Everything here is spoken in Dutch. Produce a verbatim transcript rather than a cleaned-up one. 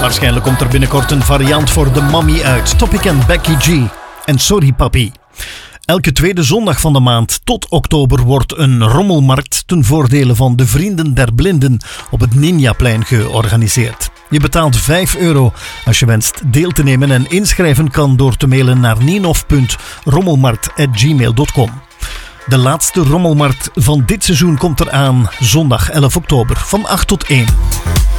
Waarschijnlijk komt er binnenkort een variant voor de Mommy uit. Topic en Becky G. En Sorry Papi. Elke tweede zondag van de maand tot oktober wordt een rommelmarkt ten voordele van de Vrienden der Blinden op het Ninjaplein georganiseerd. Je betaalt vijf euro als je wenst deel te nemen en inschrijven kan door te mailen naar ninov punt rommelmarkt apenstaartje gmail punt com. De laatste rommelmarkt van dit seizoen komt eraan zondag elf oktober van acht tot één.